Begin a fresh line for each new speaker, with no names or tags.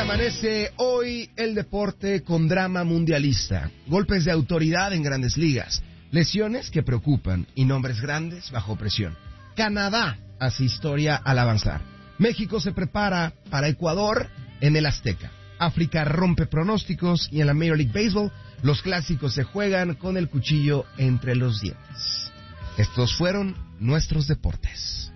amanece hoy el deporte con drama mundialista, golpes de autoridad en grandes ligas, lesiones que preocupan y nombres grandes bajo presión. Canadá hace historia al avanzar. México se prepara para Ecuador en el Azteca. África rompe pronósticos y en la Major League Baseball los clásicos se juegan con el cuchillo entre los dientes. Estos fueron nuestros deportes.